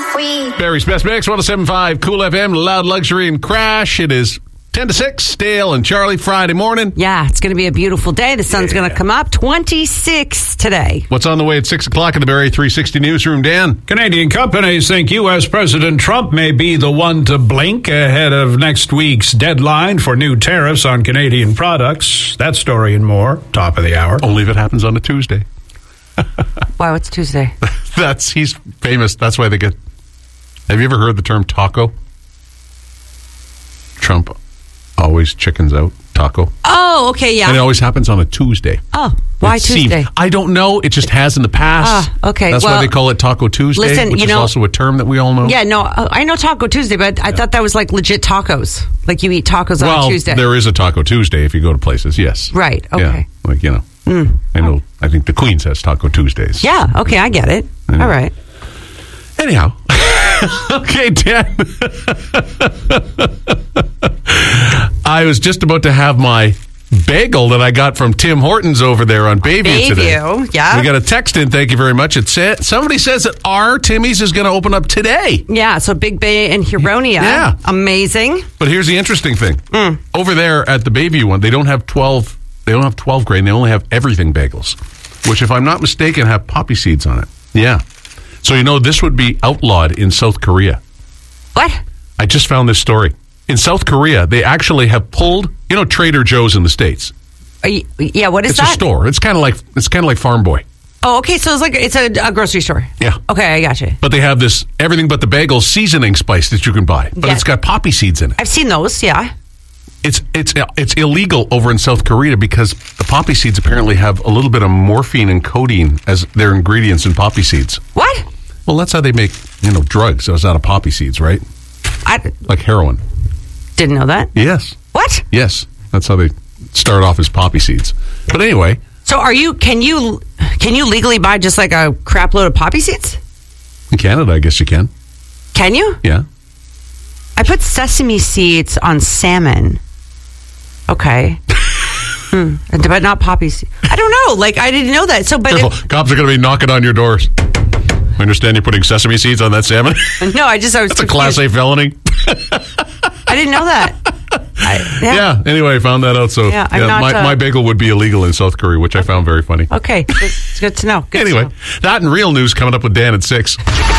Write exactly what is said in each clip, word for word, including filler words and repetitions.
free. Barry's Best Mix, one oh seven point five Cool F M, Loud Luxury and Crash. It is ten to six, Dale and Charlie, Friday morning. Yeah, it's going to be a beautiful day. The sun's yeah. going to come up. twenty-six today. What's on the way at six o'clock in the Barry three sixty Newsroom, Dan? Canadian companies think U S. President Trump may be the one to blink ahead of next week's deadline for new tariffs on Canadian products. That story and more, top of the hour. Only if it happens on a Tuesday. Why, what's Tuesday? That's, he's famous. That's why they get... Have you ever heard the term taco? Trump always chickens out. Taco. Oh, okay, yeah. And it always happens on a Tuesday. Oh, why it Tuesday? Seemed, I don't know. It just has in the past. Ah, okay. That's well, why they call it Taco Tuesday, listen, which you is know, also a term that we all know. Yeah, no, uh, I know Taco Tuesday, but I yeah. thought that was like legit tacos. Like you eat tacos well, on Tuesday. There is a Taco Tuesday if you go to places, yes. Right, okay. Yeah, like, you know. Mm. I know. I think the Queens has Taco Tuesdays. Yeah, okay, I get it. I all right. Anyhow. Okay, Dan. I was just about to have my bagel that I got from Tim Hortons over there on Bayview, Bayview today. Yeah. We got a text in, thank you very much. It said, somebody says that our Timmy's is going to open up today. Yeah, so Big Bay and Huronia. Yeah. Amazing. But here's the interesting thing. Mm. Over there at the Bayview one, they don't have twelve, they don't have twelve grain, they only have everything bagels, which if I'm not mistaken have poppy seeds on it. Yeah. So, you know, this would be outlawed in South Korea. What? I just found this story. In South Korea, they actually have pulled, you know, Trader Joe's in the States. Are you, yeah, what is it's that? It's a store. It's kind of like it's kind of like Farm Boy. Oh, okay. So it's like it's a, a grocery store. Yeah. Okay, I got you. But they have this everything but the bagel seasoning spice that you can buy, but yeah. it's got poppy seeds in it. I've seen those. Yeah. It's it's it's illegal over in South Korea because the poppy seeds apparently have a little bit of morphine and codeine as their ingredients in poppy seeds. What? Well, that's how they make, you know, drugs. So it's out of poppy seeds, right? I like heroin. Didn't know that. Yes. What? Yes. That's how they start off as poppy seeds. But anyway. So are you, can you, can you legally buy just like a crap load of poppy seeds? In Canada, I guess you can. Can you? Yeah. I put sesame seeds on salmon. Okay. hmm. But not poppy seeds. I don't know. Like, I didn't know that. So, but Careful. If, cops are going to be knocking on your doors. I understand you're putting sesame seeds on that salmon. No, I just I was That's a Class A felony. I didn't know that. I, yeah. yeah. Anyway, I found that out. So yeah, yeah, not, my, uh, my bagel would be illegal in South Korea, which I found very funny. Okay, it's good to know. Good anyway, to know. That and real news coming up with Dan at six.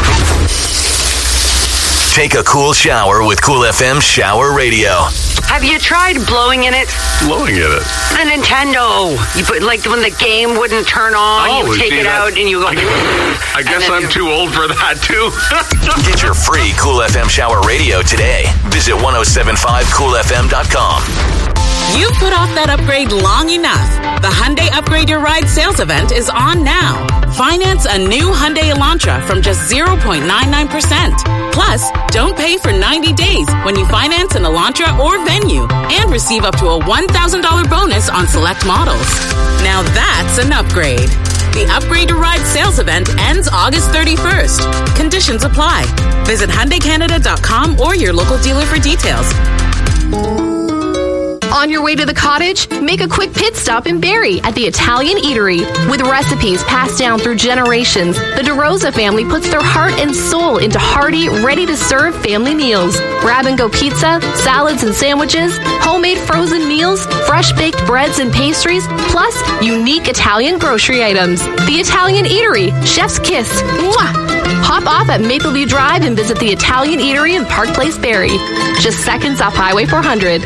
Take a cool shower with Cool F M Shower Radio. Have you tried blowing in it? Blowing in it? The Nintendo. You put like when the game wouldn't turn on, oh, you take it that, out and you go. I guess I'm too old for that too. Get your free Cool F M Shower Radio today. Visit ten seventy-five cool f m dot com. You've put off that upgrade long enough. The Hyundai Upgrade Your Ride sales event is on now. Finance a new Hyundai Elantra from just zero point nine nine percent. Plus, don't pay for ninety days when you finance an Elantra or Venue and receive up to a one thousand dollars bonus on select models. Now that's an upgrade. The Upgrade Your Ride sales event ends August thirty-first. Conditions apply. Visit Hyundai Canada dot com or your local dealer for details. On your way to the cottage? Make a quick pit stop in Barrie at the Italian Eatery. With recipes passed down through generations, the DeRosa family puts their heart and soul into hearty, ready-to-serve family meals. Grab-and-go pizza, salads and sandwiches, homemade frozen meals, fresh-baked breads and pastries, plus unique Italian grocery items. The Italian Eatery. Chef's kiss. Mwah! Hop off at Mapleview Drive and visit the Italian Eatery in Park Place, Barrie. Just seconds off Highway four hundred.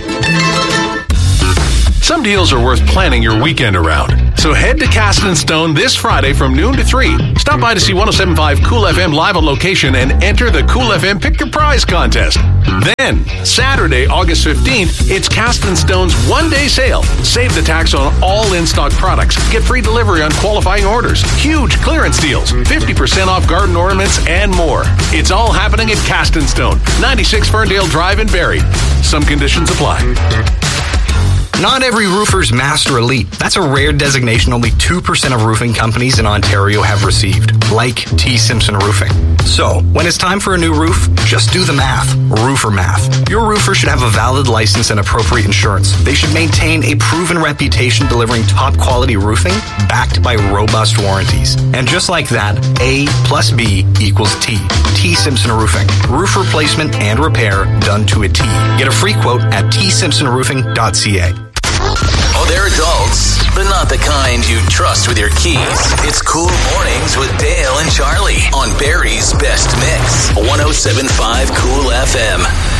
Some deals are worth planning your weekend around. So head to Cast and Stone this Friday from noon to three. Stop by to see ten seventy-five Cool F M live on location and enter the Cool F M Pick Your Prize contest. Then, Saturday, August fifteenth, it's Cast and Stone's one-day sale. Save the tax on all in-stock products. Get free delivery on qualifying orders. Huge clearance deals. fifty percent off garden ornaments and more. It's all happening at Cast and Stone, ninety-six Ferndale Drive in Barrie. Some conditions apply. Not every roofer's Master Elite. That's a rare designation only two percent of roofing companies in Ontario have received, like T. Simpson Roofing. So, when it's time for a new roof, just do the math. Roofer math. Your roofer should have a valid license and appropriate insurance. They should maintain a proven reputation delivering top quality roofing backed by robust warranties. And just like that, A plus B equals T. T. Simpson Roofing. Roof replacement and repair done to a T. Get a free quote at t simpson roofing dot c a. Oh, they're adults, but not the kind you trust with your keys. It's Cool Mornings with Dale and Charlie on Barrie's Best Mix. one oh seven point five Cool F M.